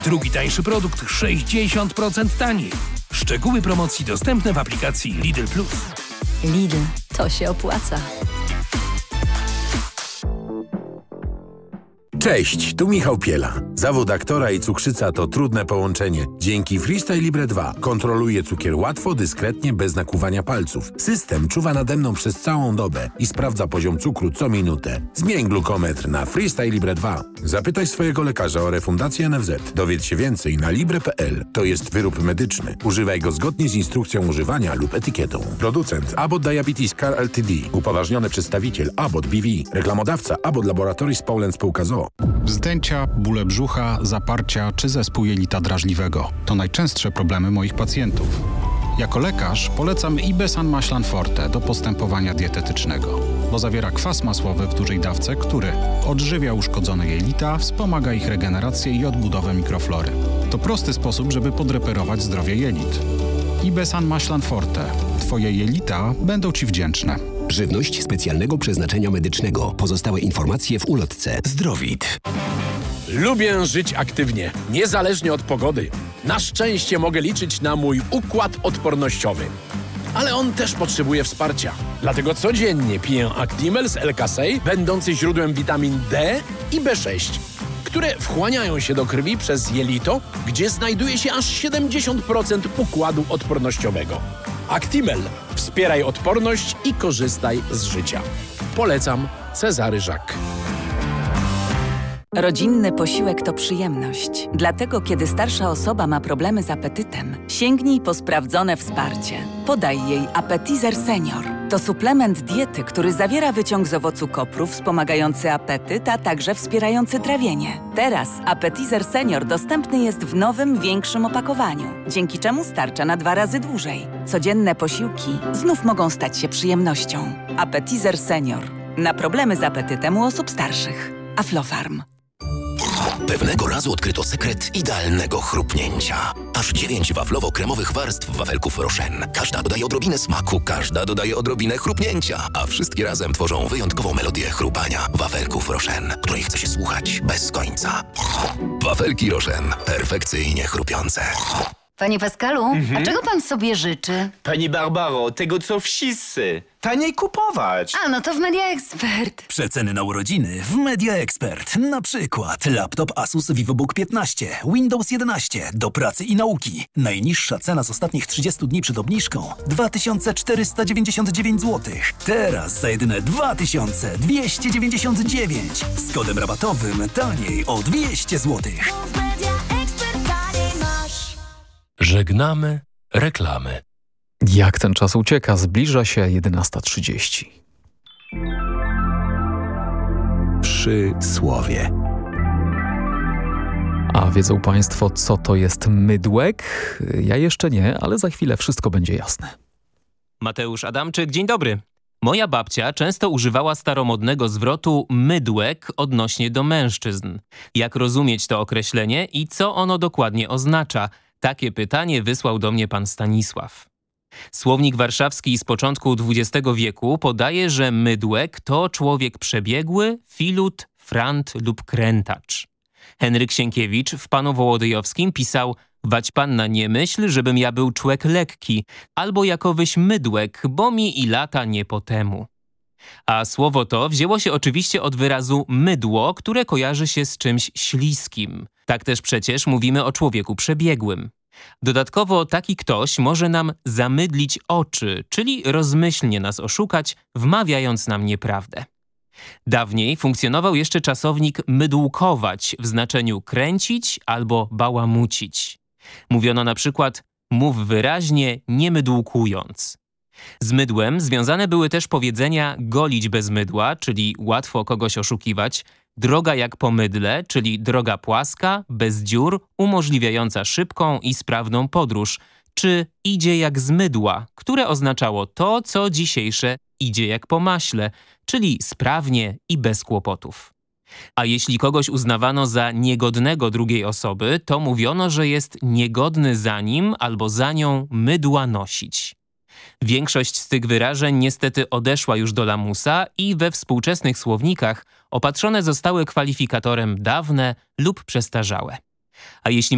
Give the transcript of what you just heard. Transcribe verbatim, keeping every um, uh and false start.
Drugi tańszy produkt sześćdziesiąt procent taniej. Szczegóły promocji dostępne w aplikacji Lidl Plus. Lidl, to się opłaca. Cześć, tu Michał Piela. Zawód aktora i cukrzyca to trudne połączenie. Dzięki Freestyle Libre dwa kontroluję cukier łatwo, dyskretnie, bez nakłuwania palców. System czuwa nade mną przez całą dobę i sprawdza poziom cukru co minutę. Zmień glukometr na Freestyle Libre dwa. Zapytaj swojego lekarza o refundację N F Z. Dowiedz się więcej na libre kropka p l. To jest wyrób medyczny. Używaj go zgodnie z instrukcją używania lub etykietą. Producent Abbott Diabetes Care Ltd. Upoważniony przedstawiciel Abbott B V. Reklamodawca Abbott Laboratories Poland Spółka z o o. Wzdęcia, bóle brzucha, zaparcia czy zespół jelita drażliwego to najczęstsze problemy moich pacjentów. Jako lekarz polecam Ibesan Maślan Forte do postępowania dietetycznego, bo zawiera kwas masłowy w dużej dawce, który odżywia uszkodzone jelita, wspomaga ich regenerację i odbudowę mikroflory. To prosty sposób, żeby podreperować zdrowie jelit. Ibesan Maślan Forte. Twoje jelita będą Ci wdzięczne. Żywność specjalnego przeznaczenia medycznego. Pozostałe informacje w ulotce. Zdrowit. Lubię żyć aktywnie, niezależnie od pogody. Na szczęście mogę liczyć na mój układ odpornościowy. Ale on też potrzebuje wsparcia. Dlatego codziennie piję Actimel z L-Kasei, będący źródłem witamin D i B sześć, które wchłaniają się do krwi przez jelito, gdzie znajduje się aż siedemdziesiąt procent układu odpornościowego. Actimel. Wspieraj odporność i korzystaj z życia. Polecam. Cezary Żak. Rodzinny posiłek to przyjemność. Dlatego, kiedy starsza osoba ma problemy z apetytem, sięgnij po sprawdzone wsparcie. Podaj jej Appetizer Senior. To suplement diety, który zawiera wyciąg z owocu kopru wspomagający apetyt, a także wspierający trawienie. Teraz Appetizer Senior dostępny jest w nowym, większym opakowaniu, dzięki czemu starcza na dwa razy dłużej. Codzienne posiłki znów mogą stać się przyjemnością. Appetizer Senior. Na problemy z apetytem u osób starszych. Aflofarm. Pewnego razu odkryto sekret idealnego chrupnięcia. Aż dziewięć waflowo-kremowych warstw wafelków Rochen. Każda dodaje odrobinę smaku, każda dodaje odrobinę chrupnięcia, a wszystkie razem tworzą wyjątkową melodię chrupania wafelków Rochen, której chce się słuchać bez końca. Wafelki Rochen. Perfekcyjnie chrupiące. Panie Pascalu, mhm. a czego pan sobie życzy? Pani Barbaro, tego co wszyscy. Taniej kupować. A, no to w Media Expert. Przeceny na urodziny w Media Expert. Na przykład laptop Asus VivoBook piętnaście, Windows jedenaście, do pracy i nauki. Najniższa cena z ostatnich trzydziestu dni przed obniżką dwa tysiące czterysta dziewięćdziesiąt dziewięć złotych. Teraz za jedyne dwa tysiące dwieście dziewięćdziesiąt dziewięć. Z kodem rabatowym taniej o dwieście złotych. Żegnamy reklamy. Jak ten czas ucieka, zbliża się jedenasta trzydzieści. Przysłowie. A wiedzą Państwo, co to jest mydłek? Ja jeszcze nie, ale za chwilę wszystko będzie jasne. Mateusz Adamczyk, dzień dobry. Moja babcia często używała staromodnego zwrotu mydłek odnośnie do mężczyzn. Jak rozumieć to określenie i co ono dokładnie oznacza? Takie pytanie wysłał do mnie pan Stanisław. Słownik warszawski z początku dwudziestego wieku podaje, że mydłek to człowiek przebiegły, filut, frant lub krętacz. Henryk Sienkiewicz w Panu Wołodyjowskim pisał: wać panna nie myśl, żebym ja był człek lekki, albo jakowyś mydłek, bo mi i lata nie po temu. A słowo to wzięło się oczywiście od wyrazu mydło, które kojarzy się z czymś śliskim. Tak też przecież mówimy o człowieku przebiegłym. Dodatkowo taki ktoś może nam zamydlić oczy, czyli rozmyślnie nas oszukać, wmawiając nam nieprawdę. Dawniej funkcjonował jeszcze czasownik mydłkować w znaczeniu kręcić albo bałamucić. Mówiono na przykład mów wyraźnie, nie mydłkując. Z mydłem związane były też powiedzenia golić bez mydła, czyli łatwo kogoś oszukiwać, droga jak po mydle, czyli droga płaska, bez dziur, umożliwiająca szybką i sprawną podróż, czy idzie jak z mydła, które oznaczało to, co dzisiejsze idzie jak po maśle, czyli sprawnie i bez kłopotów. A jeśli kogoś uznawano za niegodnego drugiej osoby, to mówiono, że jest niegodny za nim albo za nią mydła nosić. Większość z tych wyrażeń niestety odeszła już do lamusa i we współczesnych słownikach opatrzone zostały kwalifikatorem dawne lub przestarzałe. A jeśli